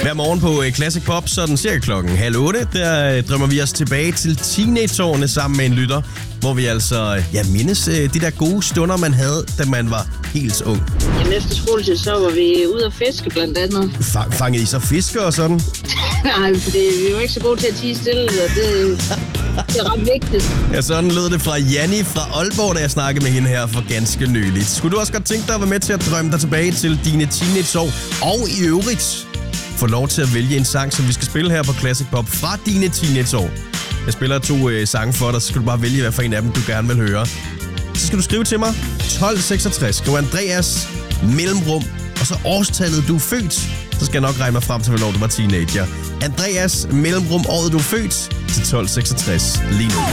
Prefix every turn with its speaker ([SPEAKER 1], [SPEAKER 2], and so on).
[SPEAKER 1] Hver morgen på Classic Pop, så den cirka klokken 7:30, der drømmer vi os tilbage til teenageårene sammen med en lytter, hvor vi altså mindes de der gode stunder, man havde, da man var helt ung.
[SPEAKER 2] Jamen efter skoletid, så var vi ude at fiske blandt andet.
[SPEAKER 1] Fangede I så fisker og sådan?
[SPEAKER 2] Nej, for vi var ikke så gode til at tie stille, og det er ret vigtigt.
[SPEAKER 1] Ja, sådan lød det fra Janni fra Aalborg, da jeg snakkede med hende her for ganske nyligt. Skulle du også godt tænke dig at være med til at drømme dig tilbage til dine teenageår, og i øvrigt få lov til at vælge en sang, som vi skal spille her på Classic Pop fra dine teenageår? Jeg spiller 2 sange for dig, så skal du bare vælge, hvad for en af dem du gerne vil høre. Så skal du skrive til mig 1266. Skriv Andreas mellemrum, og så årstallet, du er født. Så skal jeg nok regne mig frem til, hvornår du var teenager. Andreas mellemrum, året du er født, til 1266 lige nu.